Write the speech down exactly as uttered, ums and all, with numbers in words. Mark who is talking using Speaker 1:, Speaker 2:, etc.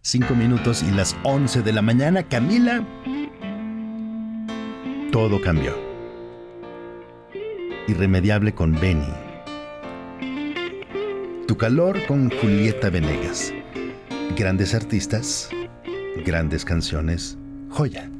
Speaker 1: cinco minutos y las once de la mañana. Camila, todo cambió. Irremediable con Benny. Tu calor con Julieta Venegas. Grandes artistas, grandes canciones, joya.